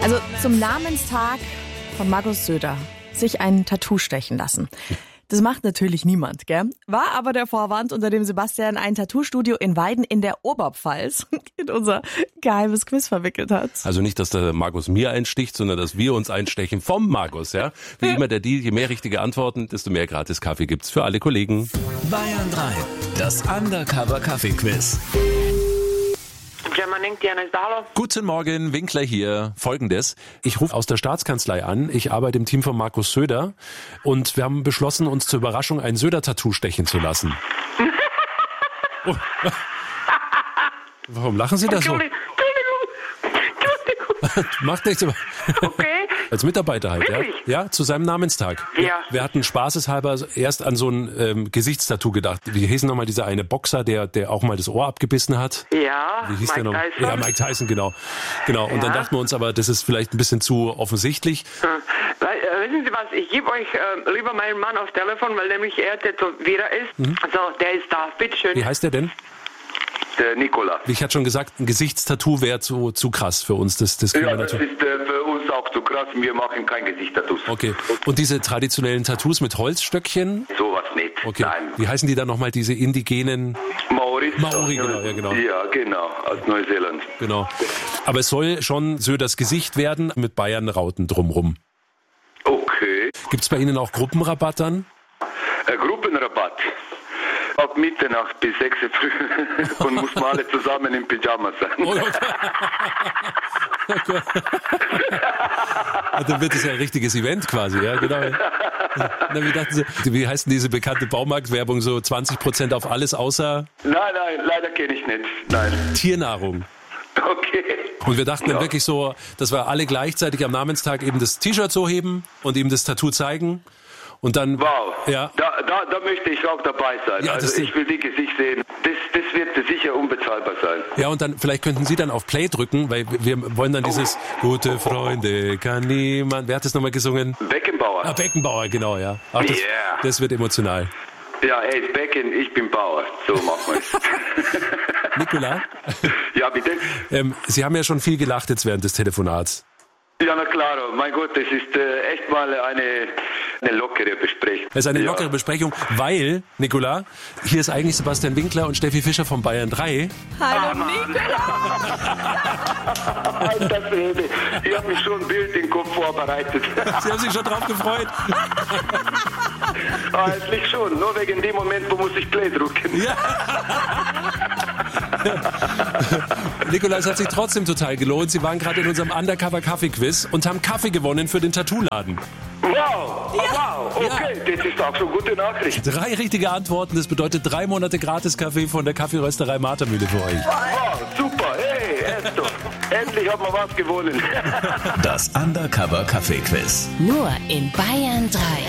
Also zum Namenstag von Markus Söder sich ein Tattoo stechen lassen. Das macht natürlich niemand, gell? War aber der Vorwand, unter dem Sebastian ein Tattoo-Studio in Weiden in der Oberpfalz in unser geheimes Quiz verwickelt hat. Also nicht, dass der Markus mir einsticht, sondern dass wir uns einstechen vom Markus, ja? Wie immer der Deal, je mehr richtige Antworten, desto mehr gratis Kaffee gibt's für alle Kollegen. Bayern 3, das Undercover-Kaffee-Quiz. Guten Morgen, Winkler hier. Folgendes. Ich rufe aus der Staatskanzlei an. Ich arbeite im Team von Markus Söder und wir haben beschlossen, uns zur Überraschung ein Söder-Tattoo stechen zu lassen. Oh. Warum lachen Sie da so? Entschuldigung. Macht nichts, aber Okay. als Mitarbeiter halt, ja? Wirklich? Ja, zu seinem Namenstag. Ja. Wir hatten spaßeshalber erst an so ein Gesichtstattoo gedacht. Wie hieß nochmal dieser eine Boxer, der auch mal das Ohr abgebissen hat? Ja, Wie hieß Mike der noch? Tyson. Ja, Mike Tyson, genau. Und dann dachten wir uns aber, das ist vielleicht ein bisschen zu offensichtlich. Wissen Sie was, ich gebe euch lieber meinen Mann aufs Telefon, weil nämlich er Tätowierer ist. Also, der ist da, bitteschön. Wie heißt der denn? Der Nikola. Wie ich hatte schon gesagt, ein Gesichtstattoo wäre zu krass für uns. Das können Ja, wir das natürlich. ist für uns auch zu krass. Wir machen kein Gesichtstattoos. Okay. Und diese traditionellen Tattoos mit Holzstöckchen? Sowas nicht. Okay. Nein. Wie heißen die dann nochmal, diese indigenen? Maori, genau, ja, genau. Ja, genau, aus Neuseeland. Genau. Aber es soll schon Söders Gesicht werden mit Bayern-Rauten drumrum. Okay. Gibt's bei Ihnen auch Gruppenrabatt dann? Gruppenrabatt. Ab Mitternacht bis 6 Uhr früh und muss man alle zusammen im Pyjama sein. Oh Gott. Und dann wird es ja ein richtiges Event quasi, ja, genau. Na, wie dachten Sie, wie heißt denn diese bekannte Baumarktwerbung, so 20% auf alles außer Nein, leider kenne ich nicht. Nein. Tiernahrung? Okay. Und wir dachten dann wirklich so, dass wir alle gleichzeitig am Namenstag eben das T-Shirt so heben und ihm das Tattoo zeigen. Und dann, Wow. ja. Da möchte ich auch dabei sein. Ja, also ich will die Gesicht sehen. Das wird sicher unbezahlbar sein. Ja, und dann, vielleicht könnten Sie dann auf Play drücken, weil wir wollen dann dieses Gute Freunde kann niemand, wer hat das nochmal gesungen? Beckenbauer. Beckenbauer, genau, ja. Ach, Yeah. das wird emotional. Ja, er ist Becken, ich bin Bauer. So machen wir es. Nikola, Ja, bitte. Sie haben ja schon viel gelacht jetzt während des Telefonats. Ja, na klar. Mein Gott, das ist echt mal eine lockere Besprechung. Das ist eine lockere Besprechung, weil, Nikola, hier ist eigentlich Sebastian Winkler und Steffi Fischer von Bayern 3. Hallo Nikola! Alter Schwede, ich habe mich schon ein Bild im Kopf vorbereitet. Sie haben sich schon drauf gefreut. Eigentlich schon, nur wegen dem Moment, wo muss ich Play drücken. Ja. Nikola, es hat sich trotzdem total gelohnt. Sie waren gerade in unserem Undercover-Kaffee-Quiz und haben Kaffee gewonnen für den Tattoo-Laden. Wow, wow, okay, das ist auch so eine gute Nachricht. 3 richtige Antworten, das bedeutet 3 Monate Gratis-Kaffee von der Kaffeerösterei Martermühle für euch. Wow, super, hey, endlich haben wir was gewonnen. Das Undercover-Kaffee-Quiz. Nur in Bayern 3.